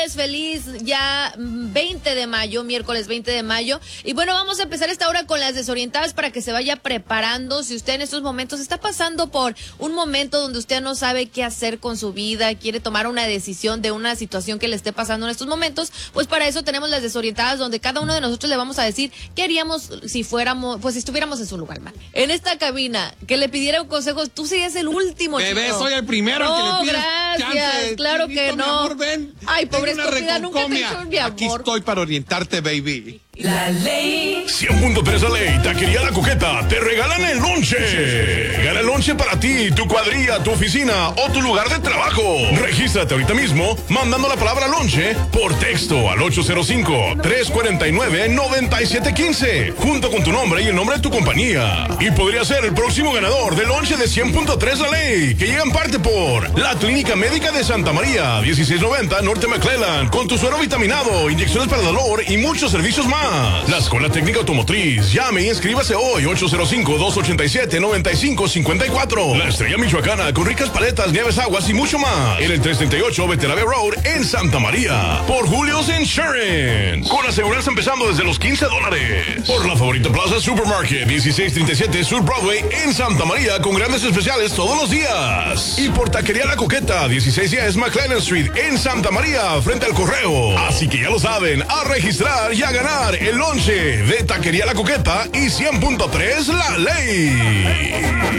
Feliz ya 20 de mayo, miércoles 20 de mayo. Y bueno, vamos a empezar esta hora con las desorientadas para que se vaya preparando. Si usted en estos momentos está pasando por un momento donde usted no sabe qué hacer con su vida, quiere tomar una decisión de una situación que le esté pasando en estos momentos, pues para eso tenemos las desorientadas, donde cada uno de nosotros le vamos a decir qué haríamos si fuéramos, pues si estuviéramos en su lugar, man. En esta cabina, que le pidiera un consejo, tú serías el último, Bebé, chico. soy el primero no, que le pides gracias, chance. claro que Chiquito, no. Mi amor, ven. Ay, pobre estúpida, nunca te he hecho mi amor. Aquí estoy para orientarte, baby. La ley. 100.3 La Ley, Taquería La Coqueta, te regalan el lonche. Gana el lonche para ti, tu cuadrilla, tu oficina o tu lugar de trabajo. Regístrate ahorita mismo mandando la palabra lonche por texto al 805-349-9715, junto con tu nombre y el nombre de tu compañía. Y podría ser el próximo ganador del lonche de 100.3 La Ley, que llega en parte por la Clínica Médica de Santa María, 1690 Norte McClellan, con tu suero vitaminado, inyecciones para el dolor y muchos servicios más. La Escuela Técnica Automotriz. Llame y inscríbase hoy. 805-287-9554. La Estrella Michoacana, con ricas paletas, nieves, aguas y mucho más. En el 338 Veterave Road en Santa María. Por Julio's Insurance, con aseguranza empezando desde los $15. Por la Favorita Plaza Supermarket, 1637 Sur Broadway en Santa María, con grandes especiales todos los días. Y por Taquería La Coqueta, 1610 McLennan Street en Santa María, frente al correo. Así que ya lo saben, a registrar y a ganar el lonche de Taquería La Coqueta y 100.3 La Ley.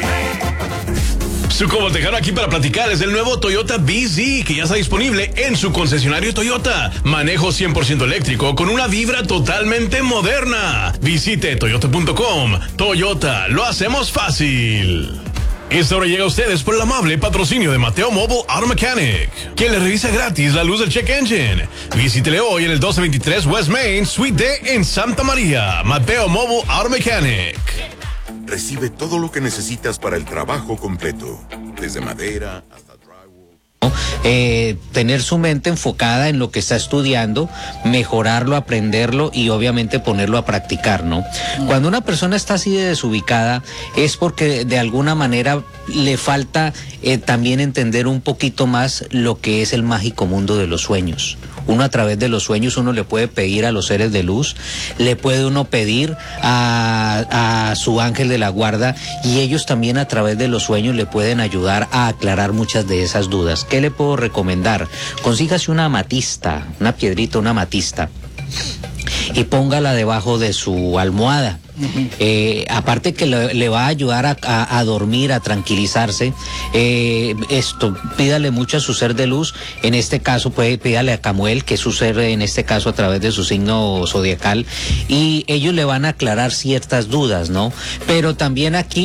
Suco Tejano aquí para platicarles del nuevo Toyota BZ, que ya está disponible en su concesionario Toyota. Manejo 100% eléctrico con una vibra totalmente moderna. Visite toyota.com. Toyota, lo hacemos fácil. Esta hora llega a ustedes por el amable patrocinio de Mateo Mobile Auto Mechanic, quien le revisa gratis la luz del check engine. Visítele hoy en el 1223 West Main, Suite D en Santa María. Mateo Mobile Auto Mechanic. Recibe todo lo que necesitas para el trabajo completo, desde madera hasta drywall. Tener su mente enfocada en lo que está estudiando, mejorarlo, aprenderlo y obviamente ponerlo a practicar, ¿no? Cuando una persona está así de desubicada es porque de alguna manera le falta también entender un poquito más lo que es el mágico mundo de los sueños. Uno a través de los sueños, uno le puede pedir a los seres de luz, le puede uno pedir a su ángel de la guarda, y ellos también a través de los sueños le pueden ayudar a aclarar muchas de esas dudas. ¿Qué le puedo recomendar? Consígase una amatista, una piedrita, una amatista, y póngala debajo de su almohada. Aparte que le va a ayudar a dormir, a tranquilizarse, pídale mucho a su ser de luz. En este caso pídale a Camuel, que es su ser, en este caso a través de su signo zodiacal, y ellos le van a aclarar ciertas dudas, ¿no? Pero también aquí